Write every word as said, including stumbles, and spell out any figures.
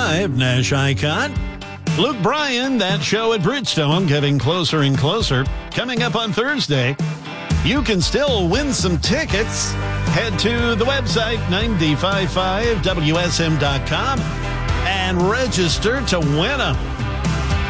five, Nash Icon. Luke Bryan, that show at Bridgestone, getting closer and closer. Coming up on Thursday, you can still win some tickets. Head to the website, nine five five W S M dot com, and register to win them.